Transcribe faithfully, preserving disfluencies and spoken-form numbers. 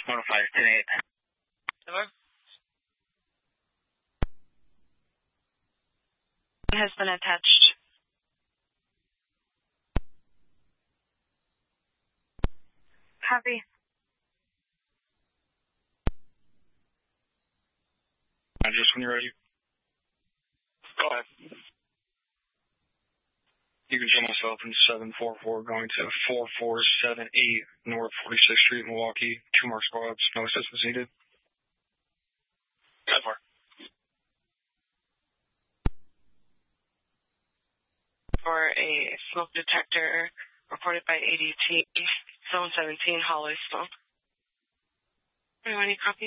one oh five, ten eight. Hello? Has been attached. Copy. Uh, just when you're ready. Go ahead. You can show myself in seven four four going to four four seven eight North forty-sixth Street, Milwaukee. Two more squads. No assistance needed. ten four. For a smoke detector reported by A D T, zone seventeen, hallway smoke. Anyone, any copy?